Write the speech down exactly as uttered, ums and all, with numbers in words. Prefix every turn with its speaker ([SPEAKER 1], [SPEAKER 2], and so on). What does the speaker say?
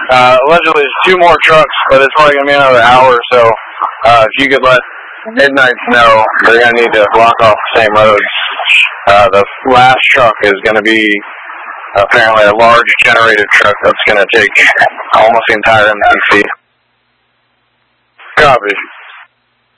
[SPEAKER 1] Uh, allegedly, there's two more trucks, but it's probably going to be another hour or so. Uh, if you could let Midnights know, they're going to need to block off the same roads. Uh, the last truck is going to be apparently a large generated truck that's going to take almost the entire M C C. Copy.